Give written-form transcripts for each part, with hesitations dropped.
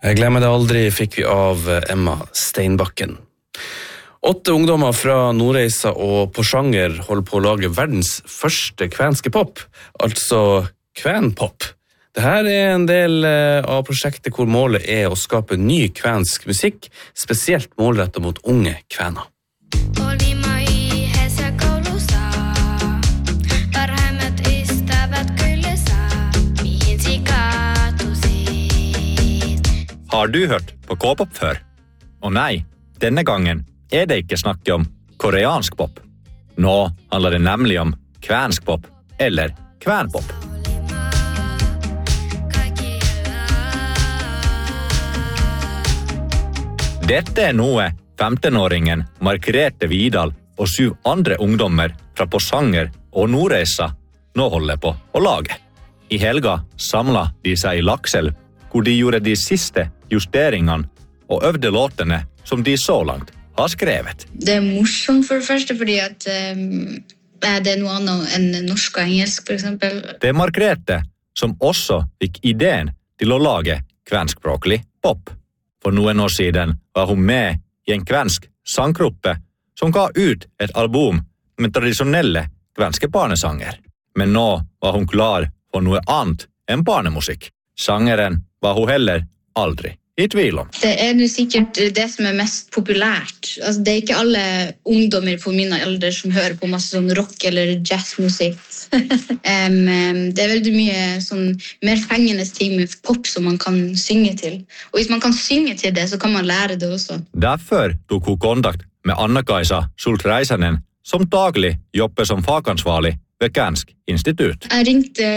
Jeg glemmer det aldri fikk vi av Emma Steinbakken. 8 ungdommer fra Nordreisa og Porsanger holder på å lage verdens første kvenske pop, altså kvenpop. Dette en del av prosjektet hvor målet å skape ny kvensk musikk, spesielt målrettet mot unge kvener. Har du hørt på K-pop før? Og nei, denne gangen det ikke snakk om koreansk pop. Nå handler det nemlig om kvensk pop, eller kvenpop. Dette noe 15-åringen Margrethe Vidal og 7 andre ungdommer fra Porsanger og Nordreisa nå holder på å lage. I helga samlet de seg i Lakselv, hvor de gjorde de siste justeringene og øvde låtene som de så langt har skrevet. Det morsomt for det første, fordi at det noe annet enn norsk og engelsk, for eksempel. Det Margrethe som også fikk ideen til å lage kvenskspråklig pop. For noen år siden var hun med i en kvensk sanggruppe som ga ut et album med tradisjonelle kvenske barnesanger. Men nå var hun klar for noe annet enn barnemusikk. Sangeren var hun heller aldri i tvil om. Det jo sikkert det som mest populært. Altså, det ikke alle ungdommer på min alder som hører på masse sånn rock eller jazzmusikk. Det veldig mye sånn mer fengende ting med pop som man kan synge til. Og hvis man kan synge til det, så kan man lære det også. Derfor tok hun kontakt med Anna-Kaisa Schultz-Reisanen, som daglig jobber som fagansvarlig ved Kvensk institutt. Jeg ringte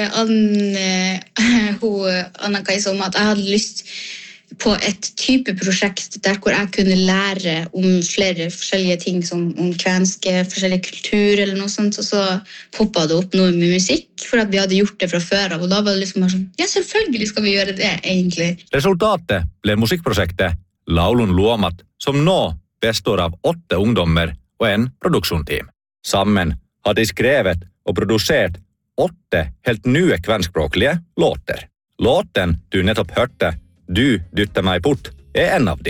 Anna-Kaisa om at jeg hadde lyst på et type prosjekt der hvor jeg kunne lære om flere forskjellige ting som om kvenske, forskjellige kultur eller noe sånt, og så poppet det opp noe med musikk, for at vi hadde gjort det fra før av, og da var det liksom bare sånn, ja, selvfølgelig skal vi gjøre det, egentlig. Resultatet ble musikkprosjektet Laulun Luomat, som nå består av 8 ungdommer og en produksjonsteam. Sammen har de skrevet og produsert 8 helt nye kvenskspråklige låter. Låten du nettopp hørte, Du dytter meg bort, en av de.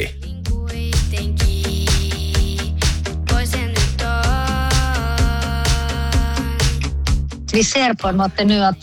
Vi ser på en måte nu att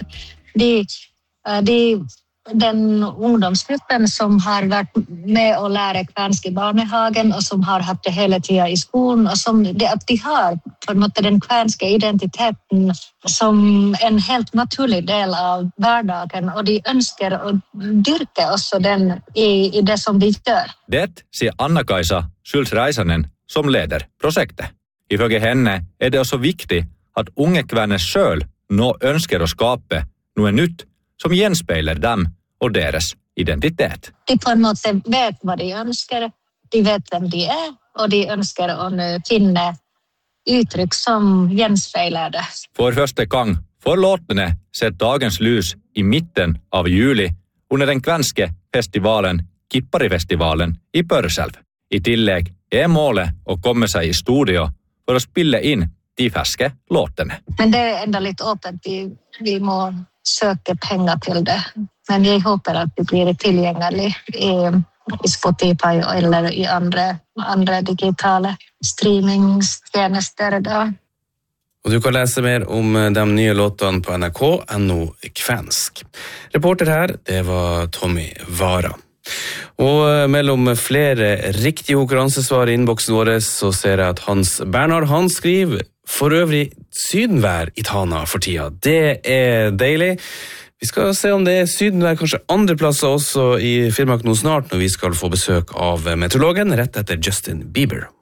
den ungdomsgruppen som har varit med och lära kvensk i barnehagen och som har haft det hela tiden i skolan och som att de har på en måte den kvenska identiteten som en helt naturlig del av vardagen, och de önskar och dyrka också den i det som de gör. Det sier Anna-Kaisa Schultz-Reisanen som leder prosjektet. Ifølge henne det også viktig at unge kvenner selv nå ønsker å skape noe nytt som gjenspeiler dem og deres identitet. De på en måte vet hva de ønsker, de vet hvem de og de ønsker å finne uttrykk som gjenspeiler det. For første gang får låtene sett dagens lys i midten av juli under den kvenske festivalen Kipparifestivalen i Pørselv. I tillegg målet å komme seg i studio for å spille inn de ferske låtene. Men det enda litt åpent, vi må söker pengar till det. Men jag hoppas att det blir tillgängligt i Spotify eller i andra digitala streamingstjänster då. Og du kan lese mer om de nye låtene på NRK.no kvensk. Reporter her, det var Tommy Vara. Og mellom flere riktige konkurransesvar i innboksen vår så ser jeg at Hans Bernhard, han skriver for øvrig sydenvær i Tana for tida. Det deilig. Vi skal se om det sydenvær kanskje andre plasser også i Finnmark nå snart, når vi skal få besøk av meteorologen rett etter Justin Bieber.